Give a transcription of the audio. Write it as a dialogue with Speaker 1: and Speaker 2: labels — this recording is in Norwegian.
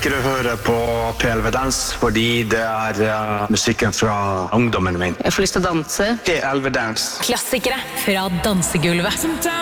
Speaker 1: liker å høre på PLV Dans fordi det musikken fra ungdommen min.
Speaker 2: Jeg får lyst til å danse.
Speaker 1: PLV Dans.
Speaker 3: Klassikere fra dansegulvet.